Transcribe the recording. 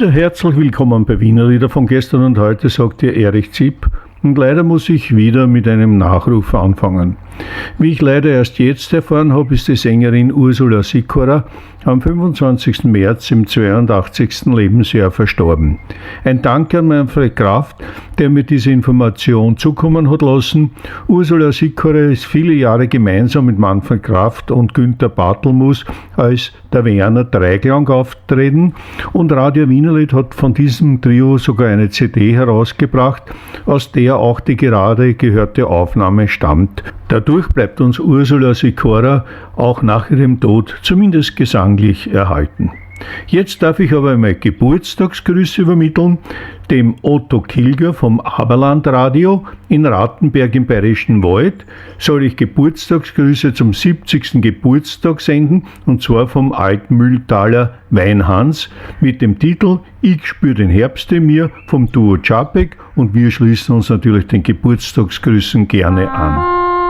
Wieder herzlich willkommen bei Wiener Lieder von gestern und heute, sagt dir Erich Zipp. Und leider muss ich wieder mit einem Nachruf anfangen. Wie ich leider erst jetzt erfahren habe, ist die Sängerin Ursula Sickorer am 25. März im 82. Lebensjahr verstorben. Ein Dank an Manfred Kraft, der mir diese Information zukommen hat lassen. Ursula Sickorer ist viele Jahre gemeinsam mit Manfred Kraft und Günter Bartelmus als der Werner Dreiklang auftreten und Radio Wienerlied hat von diesem Trio sogar eine CD herausgebracht, aus der auch die gerade gehörte Aufnahme stammt. Dadurch bleibt uns Ursula Sickorer auch nach ihrem Tod zumindest gesanglich erhalten. Jetzt darf ich aber einmal Geburtstagsgrüße übermitteln, dem Otto Kilger vom Aberland Radio in Rattenberg im Bayerischen Wald soll ich Geburtstagsgrüße zum 70. Geburtstag senden, und zwar vom Altmühltaler Weinhans mit dem Titel Ich spür den Herbst in mir vom Duo Czapek, und wir schließen uns natürlich den Geburtstagsgrüßen gerne an.